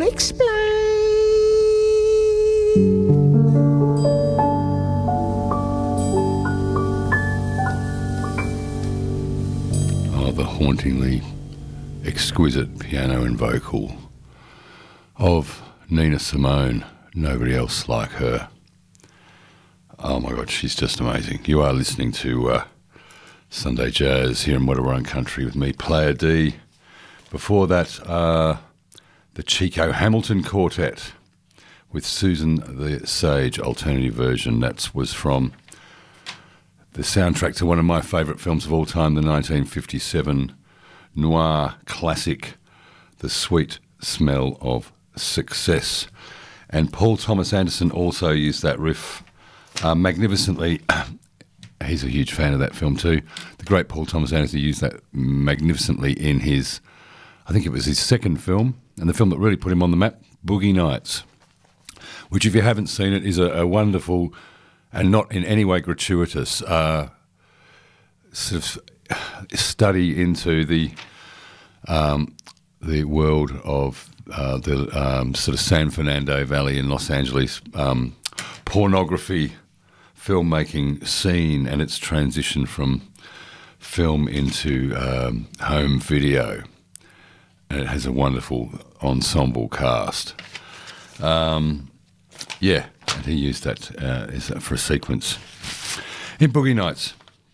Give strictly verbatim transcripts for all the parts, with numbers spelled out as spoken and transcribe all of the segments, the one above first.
explain. Oh, the hauntingly exquisite piano and vocal of Nina Simone. Nobody else like her. Oh my God, she's just amazing. You are listening to uh, Sunday Jazz here in Wet'suwet'en Country with me, Player D. Before that, uh, the Chico Hamilton Quartet with Susan the Sage alternative version. That was from the soundtrack to one of my favourite films of all time, the nineteen fifty-seven noir classic, The Sweet Smell of Success. And Paul Thomas Anderson also used that riff uh, magnificently. He's a huge fan of that film too. The great Paul Thomas Anderson used that magnificently in his, I think it was his second film, and the film that really put him on the map, Boogie Nights, which, if you haven't seen it, is a, a wonderful and not in any way gratuitous uh, sort of study into the um, the world of uh, the um, sort of San Fernando Valley in Los Angeles um, pornography filmmaking scene and its transition from film into um, home video. And it has a wonderful ensemble cast. Um, yeah, and he used that uh, for a sequence in Boogie Nights.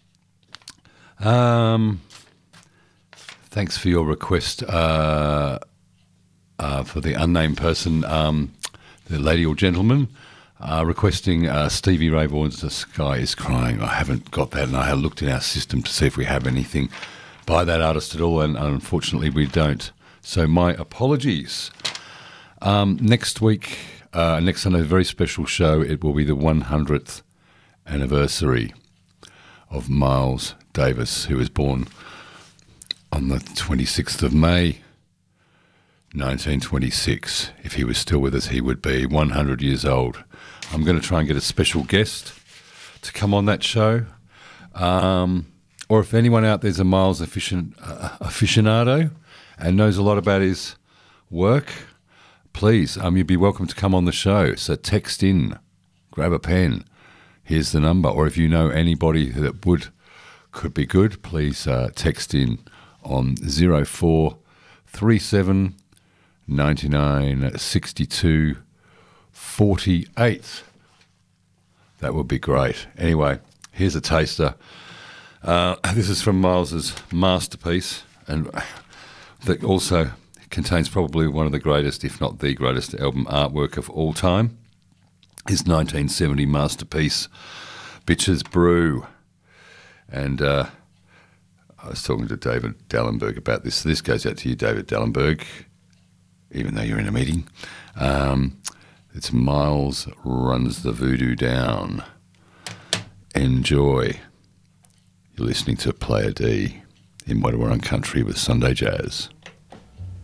Um, thanks for your request uh, uh, for the unnamed person, um, the lady or gentleman, uh, requesting uh, Stevie Ray Vaughan's The Sky is Crying. I haven't got that, and I have looked in our system to see if we have anything by that artist at all, and unfortunately we don't. So my apologies. Um, next week, uh, next Sunday, a very special show. It will be the one hundredth anniversary of Miles Davis, who was born on the twenty-sixth of May, nineteen twenty-six. If he was still with us, he would be one hundred years old. I'm going to try and get a special guest to come on that show. Um, or if anyone out there's a Miles aficionado, uh, aficionado and knows a lot about his work, please, um, you'd be welcome to come on the show. So text in, grab a pen. Here's the number. Or if you know anybody that would could be good, please uh, text in on zero four three seven ninety-nine sixty-two forty-eight. That would be great. Anyway, here's a taster. Uh, this is from Miles's masterpiece, and that also contains probably one of the greatest, if not the greatest, album artwork of all time. His nineteen seventy masterpiece, Bitches Brew. And uh, I was talking to David Dallenberg about this. This goes out to you, David Dallenberg, even though you're in a meeting. Um, it's Miles Runs the Voodoo Down. Enjoy. You're listening to Player D in Wet'suwet'en Country with Sunday Jazz.